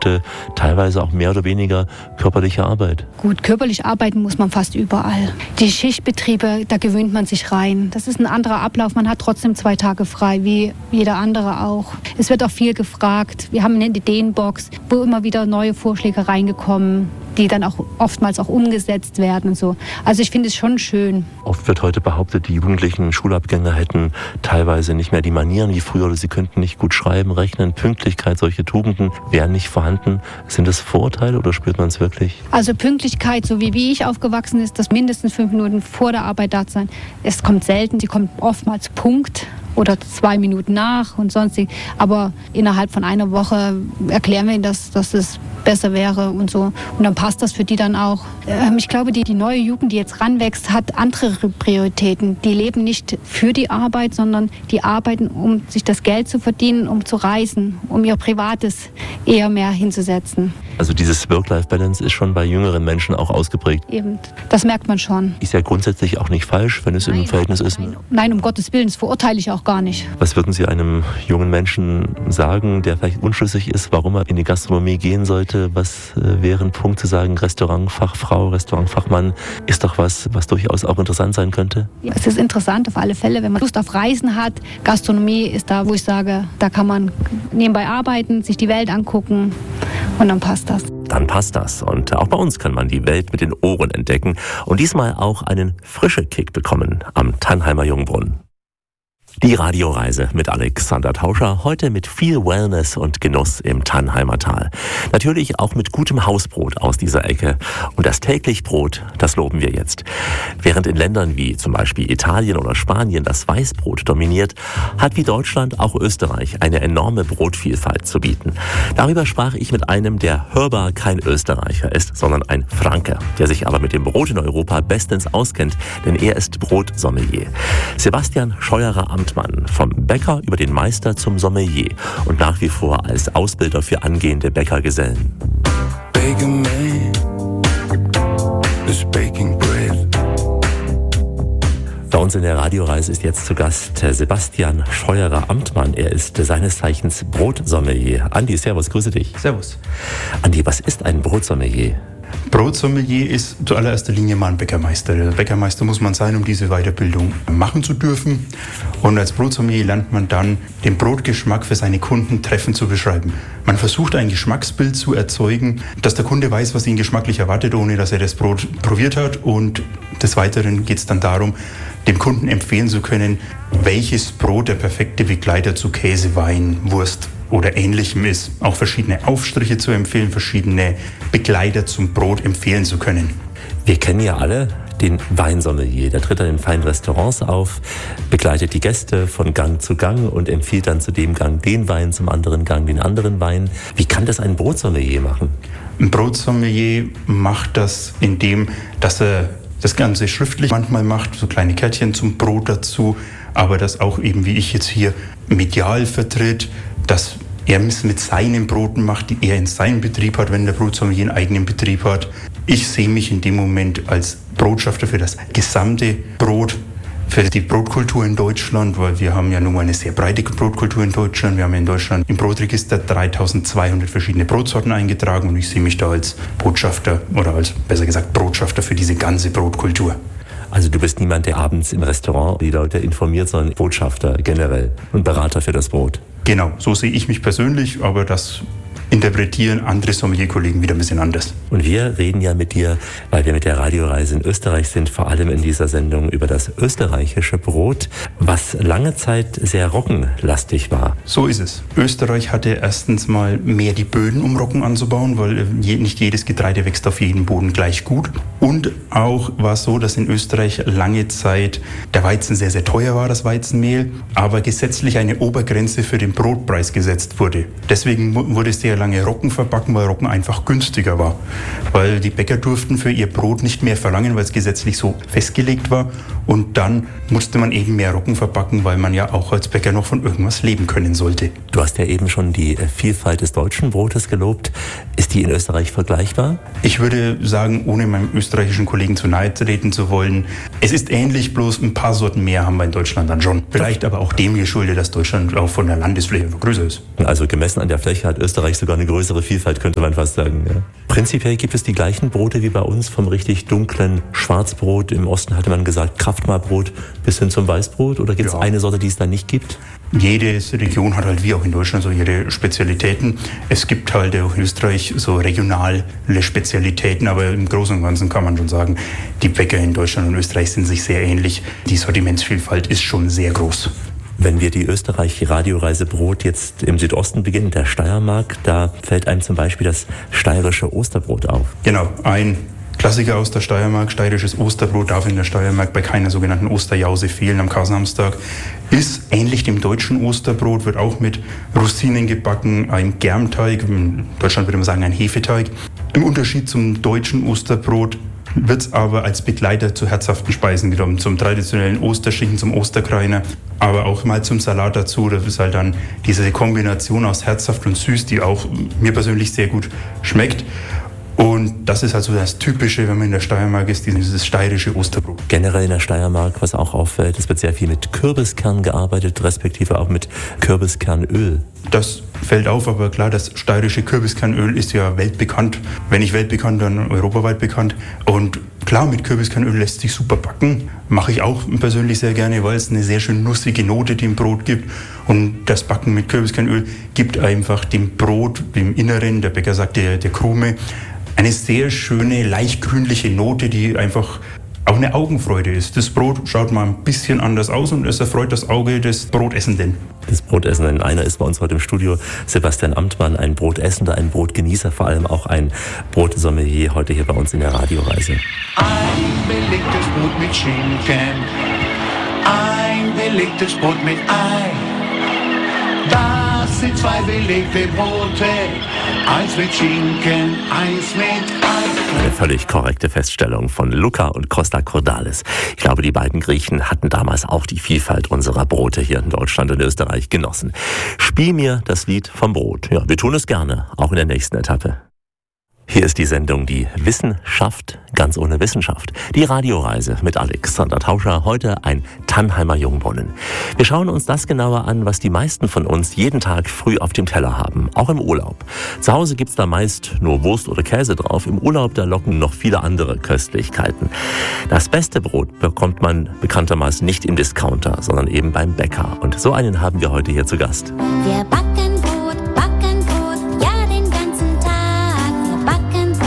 Brote, teilweise auch mehr oder weniger körperliche Arbeit. Gut, körperlich arbeiten muss man fast überall. Die Schichtbetriebe, da gewöhnt man sich rein. Das ist ein anderer Ablauf. Man hat trotzdem 2 Tage frei, wie jeder andere auch. Es wird auch viel gefragt. Wir haben eine Ideenbox, wo immer wieder neue Vorschläge reingekommen, die dann auch oftmals auch umgesetzt werden und so. Also ich finde es schon schön. Oft wird heute behauptet, die jugendlichen Schulabgänger hätten teilweise nicht mehr die Manieren wie früher, oder sie könnten nicht gut schreiben, rechnen, Pünktlichkeit, solche Tugenden wären nicht vorhanden. Sind das Vorurteile oder spürt man es wirklich? Also Pünktlichkeit, so wie ich aufgewachsen ist, dass mindestens 5 Minuten vor der Arbeit da sein. Es kommt selten, sie kommt oftmals Punkt oder 2 Minuten nach und sonstig. Aber innerhalb von einer Woche erklären wir ihnen, dass es besser wäre und so. Und dann passt das für die dann auch. Ich glaube, die neue Jugend, die jetzt ranwächst, hat andere Prioritäten. Die leben nicht für die Arbeit, sondern die arbeiten, um sich das Geld zu verdienen, um zu reisen, um ihr Privates eher mehr hinzusetzen. Also dieses Work-Life-Balance ist schon bei jüngeren Menschen auch ausgeprägt. Eben, das merkt man schon. Ist ja grundsätzlich auch nicht falsch, wenn es im Verhältnis ist. Nein, um Gottes Willen, das verurteile ich auch gar nicht. Was würden Sie einem jungen Menschen sagen, der vielleicht unschlüssig ist, warum er in die Gastronomie gehen sollte? Was wäre ein Punkt zu sagen, Restaurantfachfrau, Restaurantfachmann ist doch was durchaus auch interessant sein könnte? Ja, es ist interessant auf alle Fälle, wenn man Lust auf Reisen hat. Gastronomie ist da, wo ich sage, da kann man nebenbei arbeiten, sich die Welt angucken und dann passt das. Dann passt das. Und auch bei uns kann man die Welt mit den Ohren entdecken und diesmal auch einen frischen Kick bekommen am Tannheimer Jungbrunnen. Die Radioreise mit Alexander Tauscher, heute mit viel Wellness und Genuss im Tannheimer Tal. Natürlich auch mit gutem Hausbrot aus dieser Ecke. Und das Täglichbrot, das loben wir jetzt. Während in Ländern wie zum Beispiel Italien oder Spanien das Weißbrot dominiert, hat wie Deutschland auch Österreich eine enorme Brotvielfalt zu bieten. Darüber sprach ich mit einem, der hörbar kein Österreicher ist, sondern ein Franke, der sich aber mit dem Brot in Europa bestens auskennt, denn er ist Brotsommelier. Sebastian Scheuerer-Amtmann, vom Bäcker über den Meister zum Sommelier und nach wie vor als Ausbilder für angehende Bäckergesellen. Bei uns in der Radioreise ist jetzt zu Gast Sebastian Scheuerer-Amtmann. Er ist seines Zeichens Brotsommelier. Andi, servus, grüße dich. Servus. Andi, was ist ein Brotsommelier? Brotsommelier ist zu allererster Linie mal ein Bäckermeister. Der Bäckermeister muss man sein, um diese Weiterbildung machen zu dürfen. Und als Brotsommelier lernt man dann, den Brotgeschmack für seine Kunden treffend zu beschreiben. Man versucht ein Geschmacksbild zu erzeugen, dass der Kunde weiß, was ihn geschmacklich erwartet, ohne dass er das Brot probiert hat. Und des Weiteren geht es dann darum, dem Kunden empfehlen zu können, welches Brot der perfekte Begleiter zu Käse, Wein, Wurst oder Ähnlichem ist. Auch verschiedene Aufstriche zu empfehlen, verschiedene Begleiter zum Brot empfehlen zu können. Wir kennen ja alle den Weinsommelier. Der tritt dann in feinen Restaurants auf, begleitet die Gäste von Gang zu Gang und empfiehlt dann zu dem Gang den Wein, zum anderen Gang den anderen Wein. Wie kann das ein Brotsommelier machen? Ein Brotsommelier macht das, indem dass er das Ganze schriftlich manchmal macht, so kleine Kärtchen zum Brot dazu, aber das auch eben, wie ich jetzt hier, medial vertritt, dass er es mit seinen Broten macht, die er in seinem Betrieb hat, wenn der Brotsommelier einen eigenen Betrieb hat. Ich sehe mich in dem Moment als Brotschafter für das gesamte Brot, für die Brotkultur in Deutschland, weil wir haben ja nun mal eine sehr breite Brotkultur in Deutschland. Wir haben in Deutschland im Brotregister 3200 verschiedene Brotsorten eingetragen und ich sehe mich da als Botschafter oder als, besser gesagt, Brotschafter für diese ganze Brotkultur. Also du bist niemand, der abends im Restaurant die Leute informiert, sondern Botschafter generell und Berater für das Brot. Genau, so sehe ich mich persönlich, aber das interpretieren andere Sommelierkollegen wieder ein bisschen anders. Und wir reden ja mit dir, weil wir mit der Radioreise in Österreich sind, vor allem in dieser Sendung über das österreichische Brot, was lange Zeit sehr roggenlastig war. So ist es. Österreich hatte erstens mal mehr die Böden, um Roggen anzubauen, weil nicht jedes Getreide wächst auf jedem Boden gleich gut. Und auch war es so, dass in Österreich lange Zeit der Weizen sehr, sehr teuer war, das Weizenmehl, aber gesetzlich eine Obergrenze für den Brotpreis gesetzt wurde. Deswegen wurde sehr lange Roggen verbacken, weil Roggen einfach günstiger war. Weil die Bäcker durften für ihr Brot nicht mehr verlangen, weil es gesetzlich so festgelegt war. Und dann musste man eben mehr Roggen verbacken, weil man ja auch als Bäcker noch von irgendwas leben können sollte. Du hast ja eben schon die Vielfalt des deutschen Brotes gelobt. Ist die in Österreich vergleichbar? Ich würde sagen, ohne meinem österreichischen österreichischen Kollegen zu nahe treten zu wollen. Es ist ähnlich, bloß ein paar Sorten mehr haben wir in Deutschland dann schon. Vielleicht aber auch dem geschuldet, dass Deutschland auch von der Landesfläche größer ist. Also gemessen an der Fläche hat Österreich sogar eine größere Vielfalt, könnte man fast sagen. Ja. Prinzipiell gibt es die gleichen Brote wie bei uns, vom richtig dunklen Schwarzbrot. Im Osten hatte man gesagt Kraftmahlbrot bis hin zum Weißbrot. Oder gibt es eine Sorte, die es da nicht gibt? Jede Region hat halt wie auch in Deutschland so ihre Spezialitäten. Es gibt halt auch in Österreich so regionale Spezialitäten, aber im Großen und Ganzen kann man schon sagen, die Bäcker in Deutschland und Österreich sind sich sehr ähnlich. Die Sortimentsvielfalt ist schon sehr groß. Wenn wir die Österreich-Radioreise Brot jetzt im Südosten beginnen, der Steiermark, da fällt einem zum Beispiel das steirische Osterbrot auf. Genau, ein Klassiker aus der Steiermark, steirisches Osterbrot, darf in der Steiermark bei keiner sogenannten Osterjause fehlen am Karsamstag. Ist ähnlich dem deutschen Osterbrot, wird auch mit Rosinen gebacken, ein Germteig, in Deutschland würde man sagen ein Hefeteig. Im Unterschied zum deutschen Osterbrot wird es aber als Begleiter zu herzhaften Speisen genommen, zum traditionellen Osterschinken, zum Osterkreiner, aber auch mal zum Salat dazu. Das ist halt dann diese Kombination aus herzhaft und süß, die auch mir persönlich sehr gut schmeckt. Und das ist also das Typische, wenn man in der Steiermark ist, dieses steirische Osterbrot. Generell in der Steiermark, was auch auffällt, es wird sehr viel mit Kürbiskern gearbeitet, respektive auch mit Kürbiskernöl. Das fällt auf, aber klar, das steirische Kürbiskernöl ist ja weltbekannt. Wenn nicht weltbekannt, dann europaweit bekannt. Und klar, mit Kürbiskernöl lässt sich super backen. Mache ich auch persönlich sehr gerne, weil es eine sehr schön nussige Note dem Brot gibt. Und das Backen mit Kürbiskernöl gibt einfach dem Brot, dem Inneren, der Bäcker sagt der Krume, eine sehr schöne, leicht grünliche Note, die einfach auch eine Augenfreude ist. Das Brot schaut mal ein bisschen anders aus und es erfreut das Auge des Brotessenden. Des Brotessenden. Einer ist bei uns heute im Studio, Sebastian Amtmann, ein Brotessender, ein Brotgenießer, vor allem auch ein Brotsommelier, heute hier bei uns in der Radioreise. Ein belegtes Brot mit Schinken, ein belegtes Brot mit Ei. Das sind zwei belegte Brote, eins mit Schinken, eins mit Ei. Eine völlig korrekte Feststellung von Luca und Costa Cordalis. Ich glaube, die beiden Griechen hatten damals auch die Vielfalt unserer Brote hier in Deutschland und Österreich genossen. Spiel mir das Lied vom Brot. Ja, wir tun es gerne, auch in der nächsten Etappe. Hier ist die Sendung Die Wissenschaft ganz ohne Wissenschaft. Die Radioreise mit Alexander Tauscher, heute ein Tannheimer Jungbrunnen. Wir schauen uns das genauer an, was die meisten von uns jeden Tag früh auf dem Teller haben, auch im Urlaub. Zu Hause gibt's da meist nur Wurst oder Käse drauf, im Urlaub da locken noch viele andere Köstlichkeiten. Das beste Brot bekommt man bekanntermaßen nicht im Discounter, sondern eben beim Bäcker. Und so einen haben wir heute hier zu Gast. Wir backen Brot, ja den ganzen Tag. Wir backen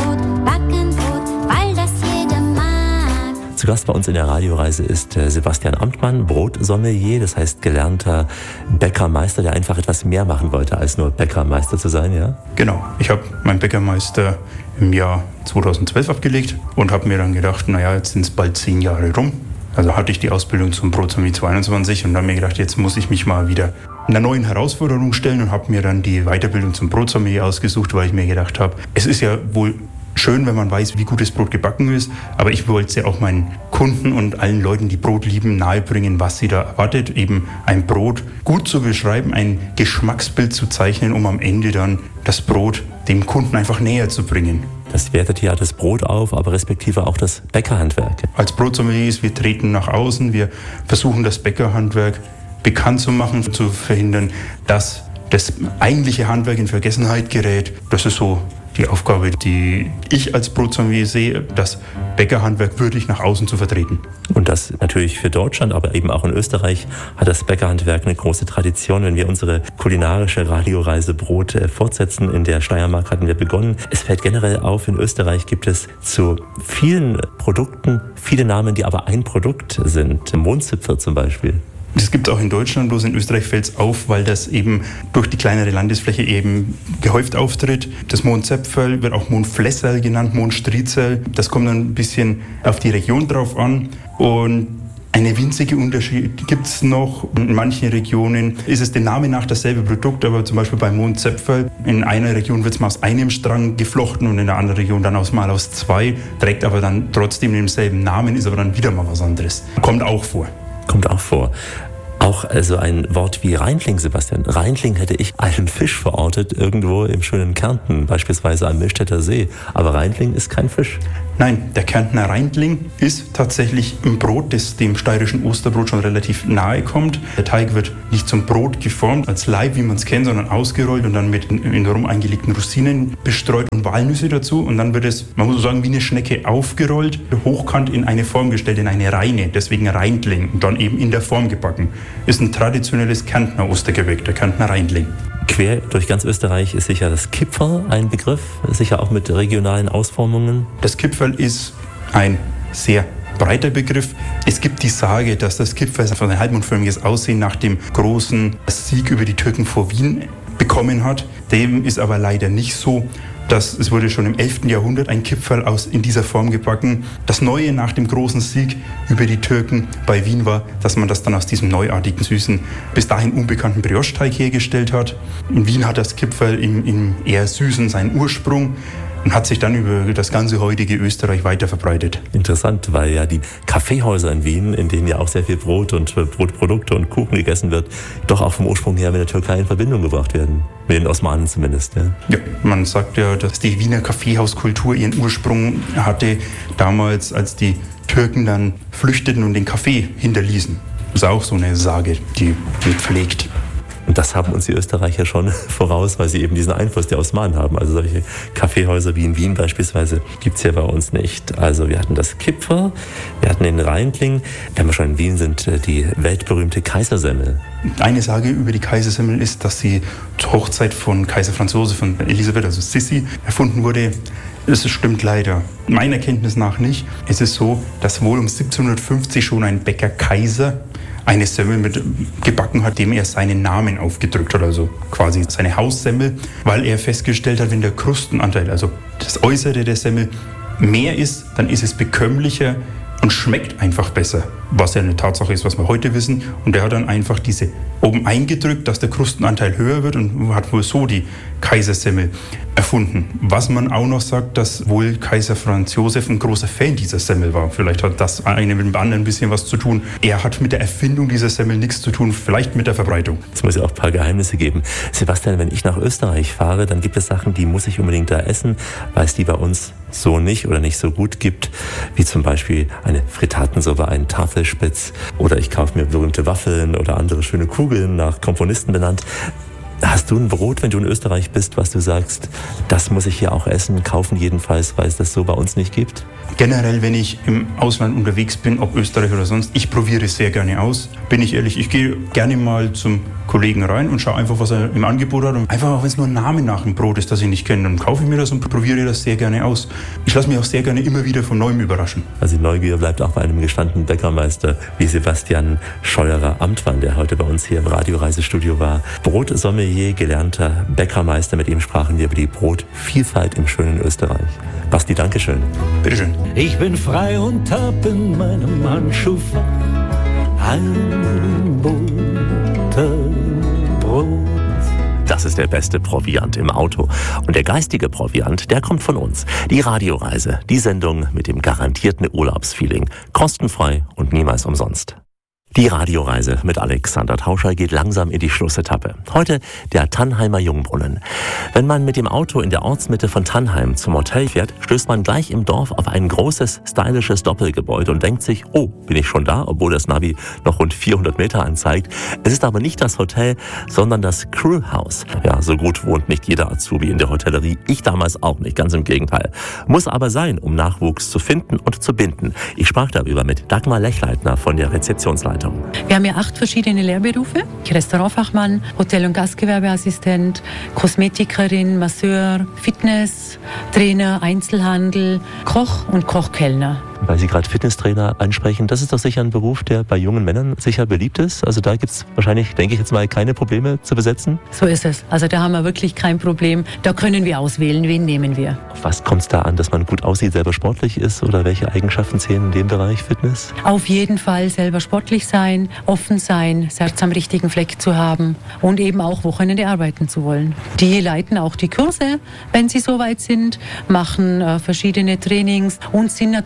Brot, weil das jeder mag. Zu Gast bei uns in der Radioreise ist Sebastian Amtmann, Brotsommelier, das heißt gelernter Bäckermeister, der einfach etwas mehr machen wollte, als nur Bäckermeister zu sein, ja? Genau, ich habe meinen Bäckermeister im Jahr 2012 abgelegt und habe mir dann gedacht, naja, jetzt sind es bald 10 Jahre rum. Also hatte ich die Ausbildung zum Brotsommelier 22 und dann habe mir gedacht, jetzt muss ich mich mal wieder einer neuen Herausforderung stellen und habe mir dann die Weiterbildung zum Brotsommelier ausgesucht, weil ich mir gedacht habe, es ist ja wohl schön, wenn man weiß, wie gutes Brot gebacken ist, aber ich wollte es ja auch meinen Kunden und allen Leuten, die Brot lieben, nahebringen, was sie da erwartet, eben ein Brot gut zu beschreiben, ein Geschmacksbild zu zeichnen, um am Ende dann das Brot dem Kunden einfach näher zu bringen. Das wertet ja das Brot auf, aber respektive auch das Bäckerhandwerk. Als Brotsommeliers, wir treten nach außen, wir versuchen das Bäckerhandwerk bekannt zu machen, zu verhindern, dass das eigentliche Handwerk in Vergessenheit gerät. Das ist so die Aufgabe, die ich als Brotsommelier sehe, das Bäckerhandwerk würdig nach außen zu vertreten. Und das natürlich für Deutschland, aber eben auch in Österreich hat das Bäckerhandwerk eine große Tradition. Wenn wir unsere kulinarische Radioreise Brot fortsetzen, in der Steiermark hatten wir begonnen. Es fällt generell auf, in Österreich gibt es zu vielen Produkten viele Namen, die aber ein Produkt sind. Mohnzipfel zum Beispiel. Das gibt es auch in Deutschland, bloß in Österreich fällt es auf, weil das eben durch die kleinere Landesfläche eben gehäuft auftritt. Das Mohnzäpferl wird auch Mohnflässerl genannt, Mohnstriezell. Das kommt dann ein bisschen auf die Region drauf an. Und eine winzige Unterschied gibt es noch. In manchen Regionen ist es dem Namen nach dasselbe Produkt, aber zum Beispiel beim Mohnzäpferl. In einer Region wird es mal aus einem Strang geflochten und in der anderen Region dann mal aus 2. Trägt aber dann trotzdem denselben Namen, ist aber dann wieder mal was anderes. Kommt auch vor. Kommt auch vor. Auch also ein Wort wie Reinling, Sebastian. Reinling hätte ich einen Fisch verortet, irgendwo im schönen Kärnten, beispielsweise am Millstätter See. Aber Reinling ist kein Fisch. Nein, der Kärntner Reindling ist tatsächlich ein Brot, das dem steirischen Osterbrot schon relativ nahe kommt. Der Teig wird nicht zum Brot geformt, als Laib, wie man es kennt, sondern ausgerollt und dann mit in Rum eingelegten Rosinen bestreut und Walnüsse dazu. Und dann wird es, man muss so sagen, wie eine Schnecke aufgerollt, hochkant in eine Form gestellt, in eine Reine, deswegen Reindling, und dann eben in der Form gebacken. Ist ein traditionelles Kärntner Ostergebäck, der Kärntner Reindling. Quer durch ganz Österreich ist sicher das Kipferl ein Begriff, sicher auch mit regionalen Ausformungen. Das Kipferl ist ein sehr breiter Begriff. Es gibt die Sage, dass das Kipferl ein halbmondförmiges Aussehen nach dem großen Sieg über die Türken vor Wien bekommen hat. Dem ist aber leider nicht so. Es wurde schon im 11. Jahrhundert ein Kipferl in dieser Form gebacken. Das Neue nach dem großen Sieg über die Türken bei Wien war, dass man das dann aus diesem neuartigen, süßen, bis dahin unbekannten Brioche-Teig hergestellt hat. In Wien hat das Kipferl im eher süßen seinen Ursprung und hat sich dann über das ganze heutige Österreich weiter verbreitet. Interessant, weil ja die Kaffeehäuser in Wien, in denen ja auch sehr viel Brot und Brotprodukte und Kuchen gegessen wird, doch auch vom Ursprung her mit der Türkei in Verbindung gebracht werden. Mit den Osmanen zumindest. Ja. Ja, man sagt ja, dass die Wiener Kaffeehauskultur ihren Ursprung hatte damals, als die Türken dann flüchteten und den Kaffee hinterließen. Das ist auch so eine Sage, die pflegt. Und das haben uns die Österreicher schon voraus, weil sie eben diesen Einfluss der Osmanen haben. Also solche Kaffeehäuser wie in Wien beispielsweise gibt es ja bei uns nicht. Also wir hatten das Kipferl, wir hatten den Reindling, wir haben schon in Wien sind die weltberühmte Kaisersemmel. Eine Sage über die Kaisersemmel ist, dass sie zur Hochzeit von Kaiser Franz Josef von Elisabeth, also Sissi, erfunden wurde. Das stimmt leider. Meiner Kenntnis nach nicht. Es ist so, dass wohl um 1750 schon ein Bäcker Kaiser eine Semmel gebacken hat, dem er seinen Namen aufgedrückt hat, also quasi seine Haussemmel, weil er festgestellt hat, wenn der Krustenanteil, also das Äußere der Semmel, mehr ist, dann ist es bekömmlicher und schmeckt einfach besser, was ja eine Tatsache ist, was wir heute wissen. Und er hat dann einfach diese oben eingedrückt, dass der Krustenanteil höher wird und hat wohl so die Kaisersemmel erfunden. Was man auch noch sagt, dass wohl Kaiser Franz Josef ein großer Fan dieser Semmel war. Vielleicht hat das eine mit dem anderen ein bisschen was zu tun. Er hat mit der Erfindung dieser Semmel nichts zu tun, vielleicht mit der Verbreitung. Es muss ja auch ein paar Geheimnisse geben. Sebastian, wenn ich nach Österreich fahre, dann gibt es Sachen, die muss ich unbedingt da essen, weil es die bei uns so nicht oder nicht so gut gibt, wie zum Beispiel eine Frittatensuppe, einen Tafelspitz, oder ich kaufe mir berühmte Waffeln oder andere schöne Kugeln nach Komponisten benannt. Hast du ein Brot, wenn du in Österreich bist, was du sagst, das muss ich hier auch essen, kaufen jedenfalls, weil es das so bei uns nicht gibt? Generell, wenn ich im Ausland unterwegs bin, ob Österreich oder sonst, ich probiere es sehr gerne aus. Bin ich ehrlich, ich gehe gerne mal zum Kollegen rein und schaue einfach, was er im Angebot hat. Und einfach auch, wenn es nur ein Name nach dem Brot ist, das ich nicht kenne, dann kaufe ich mir das und probiere das sehr gerne aus. Ich lasse mich auch sehr gerne immer wieder von Neuem überraschen. Also die Neugier bleibt auch bei einem gestandenen Bäckermeister wie Sebastian Scheuerer-Amtmann, der heute bei uns hier im Radioreisestudio war. Brotsommelier, gelernter Bäckermeister, mit ihm sprachen wir über die Brotvielfalt im schönen Österreich. Basti, Dankeschön. Bitteschön. Ich bin frei und hab in meinem Handschuhfach ein Butterbrot. Das ist der beste Proviant im Auto. Und der geistige Proviant, der kommt von uns. Die Radioreise, die Sendung mit dem garantierten Urlaubsfeeling. Kostenfrei und niemals umsonst. Die Radioreise mit Alexander Tauscher geht langsam in die Schlussetappe. Heute der Tannheimer Jungbrunnen. Wenn man mit dem Auto in der Ortsmitte von Tannheim zum Hotel fährt, stößt man gleich im Dorf auf ein großes, stylisches Doppelgebäude und denkt sich, oh, bin ich schon da, obwohl das Navi noch rund 400 Meter anzeigt. Es ist aber nicht das Hotel, sondern das Crewhouse. Ja, so gut wohnt nicht jeder Azubi in der Hotellerie. Ich damals auch nicht, ganz im Gegenteil. Muss aber sein, um Nachwuchs zu finden und zu binden. Ich sprach darüber mit Dagmar Lechleitner von der Rezeptionsleitung. Wir haben ja 8 verschiedene Lehrberufe. Restaurantfachmann, Hotel- und Gastgewerbeassistent, Kosmetikerin, Masseur, Fitness, Trainer, Einzelhandel, Koch und Kochkellner. Weil Sie gerade Fitnesstrainer ansprechen, das ist doch sicher ein Beruf, der bei jungen Männern sicher beliebt ist. Also da gibt es wahrscheinlich, denke ich jetzt mal, keine Probleme zu besetzen. So ist es. Also da haben wir wirklich kein Problem. Da können wir auswählen, wen nehmen wir. Auf was kommt es da an, dass man gut aussieht, selber sportlich ist? Oder welche Eigenschaften zählen in dem Bereich Fitness? Auf jeden Fall selber sportlich sein, offen sein, das Herz am richtigen Fleck zu haben und eben auch Wochenende arbeiten zu wollen. Die leiten auch die Kurse, wenn sie soweit sind, machen verschiedene Trainings und sind natürlich auch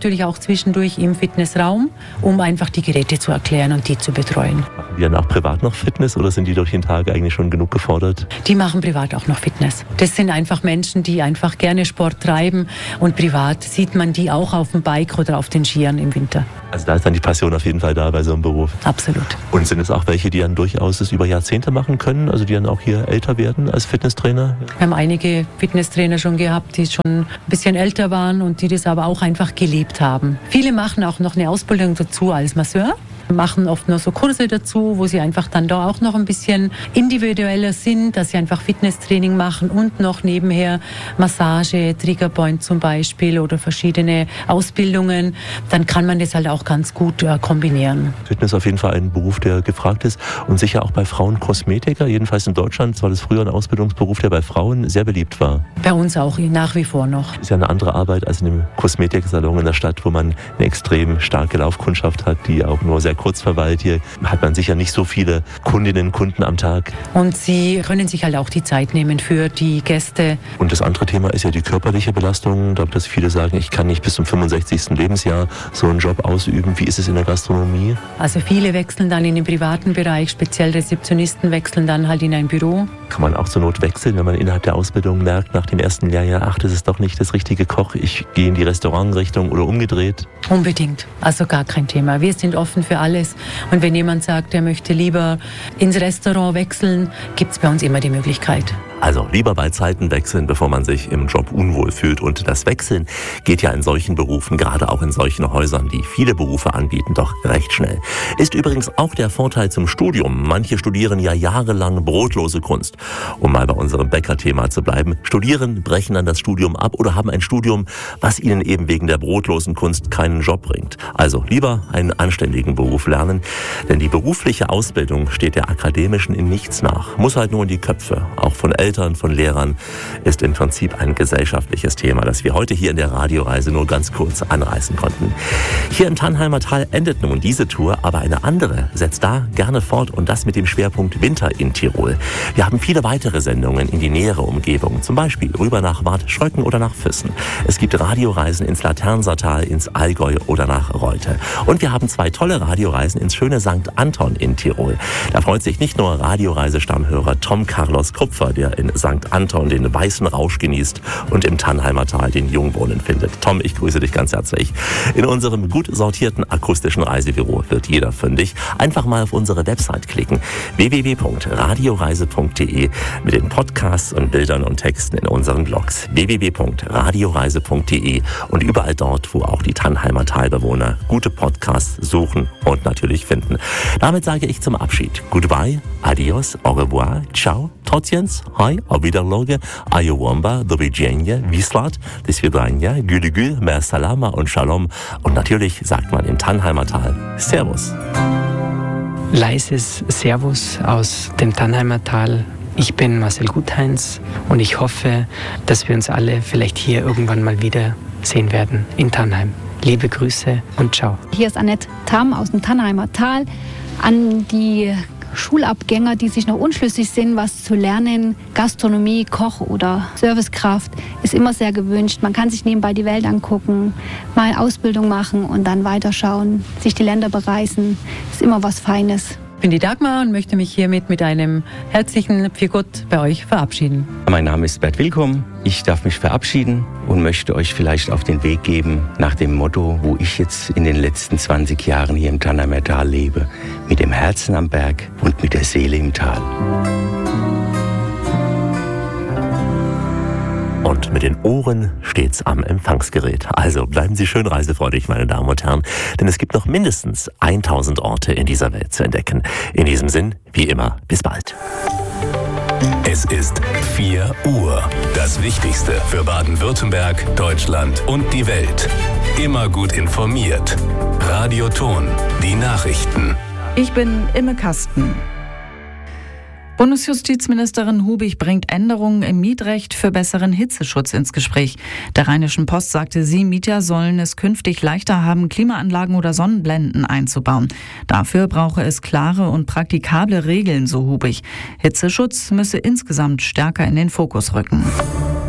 zwischendurch im Fitnessraum, um einfach die Geräte zu erklären und die zu betreuen. Machen die danach privat noch Fitness oder sind die durch den Tag eigentlich schon genug gefordert? Die machen privat auch noch Fitness. Das sind einfach Menschen, die einfach gerne Sport treiben und privat sieht man die auch auf dem Bike oder auf den Skiern im Winter. Also da ist dann die Passion auf jeden Fall da bei so einem Beruf. Absolut. Und sind es auch welche, die dann durchaus es über Jahrzehnte machen können, also die dann auch hier älter werden als Fitnesstrainer? Wir haben einige Fitnesstrainer schon gehabt, die schon ein bisschen älter waren und die das aber auch einfach gelebt haben. Viele machen auch noch eine Ausbildung dazu als Masseur. Machen oft nur so Kurse dazu, wo sie einfach dann da auch noch ein bisschen individueller sind, dass sie einfach Fitnesstraining machen und noch nebenher Massage, Triggerpoint zum Beispiel oder verschiedene Ausbildungen. Dann kann man das halt auch ganz gut kombinieren. Fitness ist auf jeden Fall ein Beruf, der gefragt ist und sicher auch bei Frauen Kosmetiker. Jedenfalls in Deutschland war das früher ein Ausbildungsberuf, der bei Frauen sehr beliebt war. Bei uns auch nach wie vor noch. Ist ja eine andere Arbeit als in einem Kosmetiksalon in der Stadt, wo man eine extrem starke Laufkundschaft hat, die auch nur sehr kurz verweilt. Hier hat man sicher nicht so viele Kundinnen und Kunden am Tag. Und sie können sich halt auch die Zeit nehmen für die Gäste. Und das andere Thema ist ja die körperliche Belastung. Ich glaube, dass viele sagen, ich kann nicht bis zum 65. Lebensjahr so einen Job ausüben. Wie ist es in der Gastronomie? Also viele wechseln dann in den privaten Bereich, speziell Rezeptionisten wechseln dann halt in ein Büro. Kann man auch zur Not wechseln, wenn man innerhalb der Ausbildung merkt, nach dem ersten Lehrjahr, ach, das ist doch nicht das richtige Koch, ich gehe in die Restaurantrichtung oder umgedreht? Unbedingt, also gar kein Thema. Wir sind offen für alles. Und wenn jemand sagt, er möchte lieber ins Restaurant wechseln, gibt es bei uns immer die Möglichkeit. Also lieber bei Zeiten wechseln, bevor man sich im Job unwohl fühlt. Und das Wechseln geht ja in solchen Berufen, gerade auch in solchen Häusern, die viele Berufe anbieten, doch recht schnell. Ist übrigens auch der Vorteil zum Studium. Manche studieren ja jahrelang brotlose Kunst. Um mal bei unserem Bäcker-Thema zu bleiben, studieren, brechen dann das Studium ab oder haben ein Studium, was ihnen eben wegen der brotlosen Kunst keinen Job bringt. Also lieber einen anständigen Beruf lernen, denn die berufliche Ausbildung steht der akademischen in nichts nach. Muss halt nur in die Köpfe, auch von Eltern, von Lehrern, ist im Prinzip ein gesellschaftliches Thema, das wir heute hier in der Radioreise nur ganz kurz anreißen konnten. Hier im Tannheimer Tal endet nun diese Tour, aber eine andere setzt da gerne fort und das mit dem Schwerpunkt Winter in Tirol. Wir haben viele weitere Sendungen in die nähere Umgebung, zum Beispiel rüber nach Bad Schröcken oder nach Füssen. Es gibt Radioreisen ins Laternsertal, ins Allgäu oder nach Reute. Und wir haben 2 tolle Radioreisen ins schöne St. Anton in Tirol. Da freut sich nicht nur Radioreisestammhörer Tom Carlos Krupfer, der in St. Anton den weißen Rausch genießt und im Tannheimer Tal den Jungwohnen findet. Tom, ich grüße dich ganz herzlich. In unserem gut sortierten akustischen Reisebüro wird jeder fündig. Einfach mal auf unsere Website klicken, www.radioreise.de, mit den Podcasts und Bildern und Texten in unseren Blogs, www.radioreise.de und überall dort, wo auch die Tannheimer Talbewohner gute Podcasts suchen und natürlich finden. Damit sage ich zum Abschied Goodbye, adios, au revoir, ciao, Totjens, hi, auf Wiederloge, Ayowamba, do widzenia, Wislat, do Svidania, Gülü, Mer Salama und Shalom. Und natürlich sagt man im Tannheimer Tal Servus. Leises Servus aus dem Tannheimer Tal. Ich bin Marcel Gutheins und ich hoffe, dass wir uns alle vielleicht hier irgendwann mal wieder sehen werden in Tannheim. Liebe Grüße und ciao. Hier ist Annette Tam aus dem Tannheimer Tal. An die Schulabgänger, die sich noch unschlüssig sind, was zu lernen, Gastronomie, Koch oder Servicekraft, ist immer sehr gewünscht. Man kann sich nebenbei die Welt angucken, mal Ausbildung machen und dann weiterschauen, sich die Länder bereisen. Ist immer was Feines. Ich bin die Dagmar und möchte mich hiermit mit einem herzlichen Pfiat Gott bei euch verabschieden. Mein Name ist Bert Willkomm. Ich darf mich verabschieden und möchte euch vielleicht auf den Weg geben nach dem Motto, wo ich jetzt in den letzten 20 Jahren hier im Tannheimer Tal lebe. Mit dem Herzen am Berg und mit der Seele im Tal. Und mit den Ohren stets am Empfangsgerät. Also bleiben Sie schön reisefreudig, meine Damen und Herren, denn es gibt noch mindestens 1000 Orte in dieser Welt zu entdecken. In diesem Sinn, wie immer, bis bald. Es ist 4 Uhr. Das Wichtigste für Baden-Württemberg, Deutschland und die Welt. Immer gut informiert. Radio Thon, die Nachrichten. Ich bin Imme Kasten. Bundesjustizministerin Hubig bringt Änderungen im Mietrecht für besseren Hitzeschutz ins Gespräch. Der Rheinischen Post sagte sie, Mieter sollen es künftig leichter haben, Klimaanlagen oder Sonnenblenden einzubauen. Dafür brauche es klare und praktikable Regeln, so Hubig. Hitzeschutz müsse insgesamt stärker in den Fokus rücken.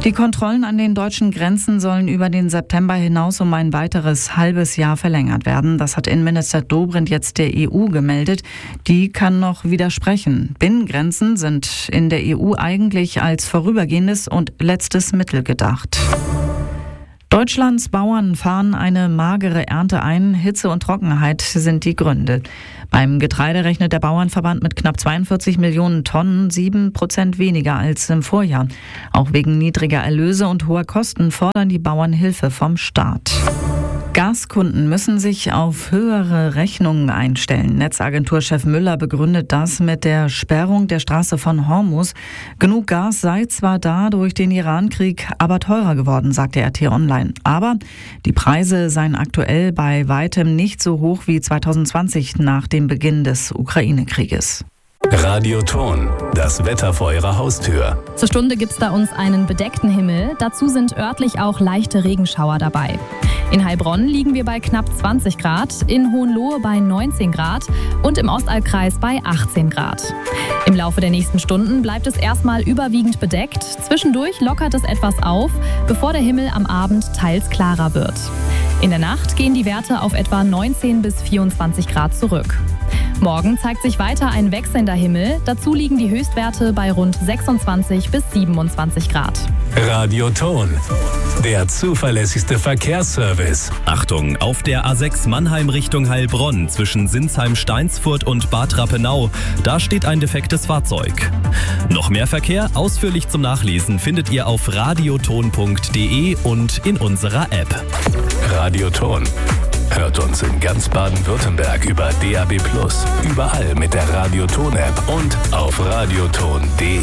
Die Kontrollen an den deutschen Grenzen sollen über den September hinaus um ein weiteres halbes Jahr verlängert werden. Das hat Innenminister Dobrindt jetzt der EU gemeldet. Die kann noch widersprechen. Binnengrenzen sind in der EU eigentlich als vorübergehendes und letztes Mittel gedacht. Deutschlands Bauern fahren eine magere Ernte ein. Hitze und Trockenheit sind die Gründe. Beim Getreide rechnet der Bauernverband mit knapp 42 Millionen Tonnen, 7% weniger als im Vorjahr. Auch wegen niedriger Erlöse und hoher Kosten fordern die Bauern Hilfe vom Staat. Gaskunden müssen sich auf höhere Rechnungen einstellen. Netzagenturchef Müller begründet das mit der Sperrung der Straße von Hormuz. Genug Gas sei zwar da durch den Iran-Krieg, aber teurer geworden, sagte RT Online. Aber die Preise seien aktuell bei weitem nicht so hoch wie 2020 nach dem Beginn des Ukraine-Krieges. Radioton, das Wetter vor Ihrer Haustür. Zur Stunde gibt's da uns einen bedeckten Himmel. Dazu sind örtlich auch leichte Regenschauer dabei. In Heilbronn liegen wir bei knapp 20 Grad, in Hohenlohe bei 19 Grad und im Ostallkreis bei 18 Grad. Im Laufe der nächsten Stunden bleibt es erstmal überwiegend bedeckt. Zwischendurch lockert es etwas auf, bevor der Himmel am Abend teils klarer wird. In der Nacht gehen die Werte auf etwa 19 bis 24 Grad zurück. Morgen zeigt sich weiter ein wechselnder Himmel. Dazu liegen die Höchstwerte bei rund 26 bis 27 Grad. Radioton, der zuverlässigste Verkehrsservice. Achtung, auf der A6 Mannheim Richtung Heilbronn zwischen Sinsheim-Steinsfurt und Bad Rappenau. Da steht ein defektes Fahrzeug. Noch mehr Verkehr ausführlich zum Nachlesen findet ihr auf radioton.de und in unserer App. Radioton. Hört uns in ganz Baden-Württemberg über DAB+, überall mit der Radioton-App und auf radioton.de.